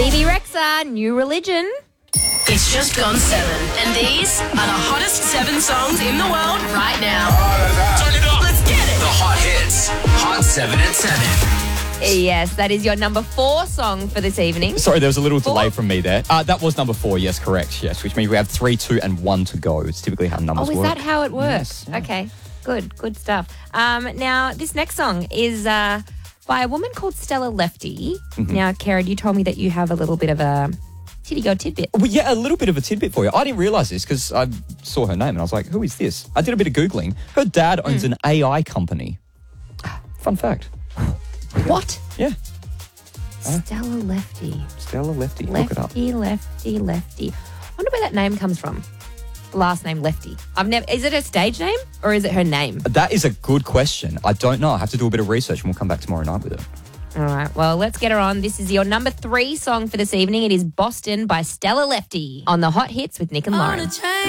Bebe Rexha, New Religion. It's just gone 7, and these are the hottest 7 songs in the world right now. Turn it up. Let's get it. The hot hits. Hot 7 at 7. Yes, that is your number 4 song for this evening. Sorry, there was a little delay 4? from me there. That was number 4, yes, correct, yes, which means we have 3, 2, and 1 to go. It's typically how numbers Oh, is work. that how it works? Yes, yeah. Okay, good stuff. Now, this next song is by a woman called Stella Lefty. Mm-hmm. Now, Karen, you told me that you have a little bit of a titty-go tidbit. Well, yeah, a little bit of a tidbit for you. I didn't realise this because I saw her name and I was like, who is this? I did a bit of Googling. Her dad owns an AI company. Fun fact. What? Yeah. Stella Lefty. Stella Lefty. Look it up. Lefty. I wonder where that name comes from. Last name Lefty. Is it her stage name or is it her name? That is a good question. I don't know. I have to do a bit of research and we'll come back tomorrow night with it. All right, well, let's get her on. This is your number 3 song for this evening. It is Boston by Stella Lefty on the Hot Hits with Nick and Lauren.